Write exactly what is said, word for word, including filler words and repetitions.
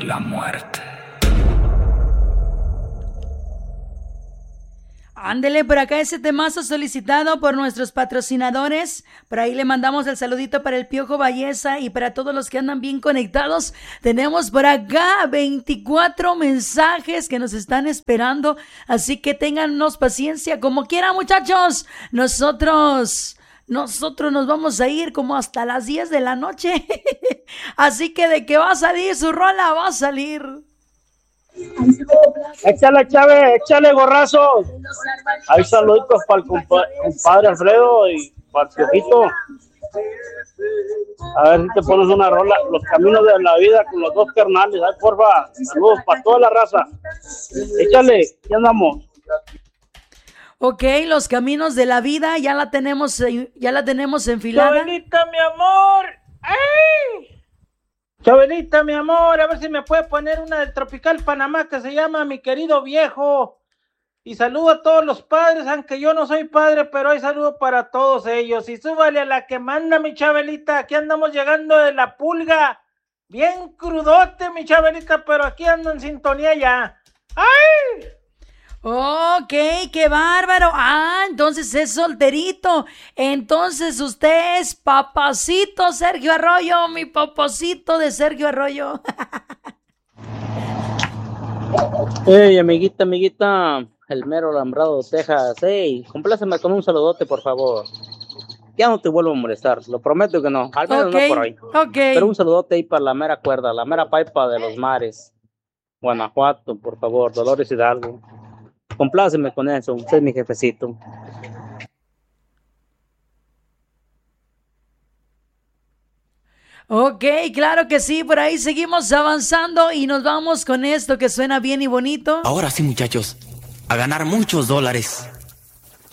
la muerte. Ándele, por acá ese temazo solicitado por nuestros patrocinadores. Por ahí le mandamos el saludito para el Piojo Balleza y para todos los que andan bien conectados. Tenemos por acá veinticuatro mensajes que nos están esperando, así que téngannos paciencia como quieran, muchachos. Nosotros... Nosotros nos vamos a ir como hasta las diez de la noche. Así que de que va a salir su rola, va a salir. Échale, Chávez, échale, gorrazo. Hay saluditos para el compa- compadre Alfredo y para el Piojito. A ver si te pones una rola. Los caminos de la vida con los dos carnales. Ay, porfa. Saludos para toda la raza. Échale, ya andamos. Ok, los caminos de la vida ya la tenemos, ya la tenemos enfilada. Chabelita, mi amor. ¡Ay! Chabelita, mi amor, a ver si me puede poner una del Tropical Panamá que se llama Mi Querido Viejo. Y saludo a todos los padres, aunque yo no soy padre, pero hay saludo para todos ellos. Y súbale a la que manda, mi Chabelita. Aquí andamos llegando de la pulga. Bien crudote, mi Chabelita, pero aquí ando en sintonía ya. ¡Ay! Ok, qué bárbaro. Ah, entonces es solterito. Entonces usted es papacito Sergio Arroyo, mi papacito de Sergio Arroyo. Hey, amiguita, amiguita, el mero Lambrado, Texas. Hey, compláceme con un saludote, por favor. Ya no te vuelvo a molestar, lo prometo que no, al menos Okay, no por hoy. ok. Pero un saludote ahí para la mera cuerda, la mera paipa de los mares. Guanajuato, por favor, Dolores Hidalgo. Compláceme con eso, usted es mi jefecito. Ok, claro que sí, por ahí seguimos avanzando y nos vamos con esto que suena bien y bonito. Ahora sí, muchachos, a ganar muchos dólares.